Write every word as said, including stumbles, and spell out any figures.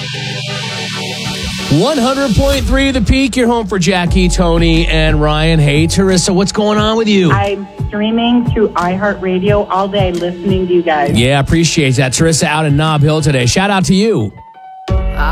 one hundred point three The Peak. You're home for Jackie, Tony, and Ryan. Hey, Teresa, what's going on with you? I'm streaming through iHeartRadio all day listening to you guys. Yeah, appreciate that. Teresa out in Nob Hill today. Shout out to you.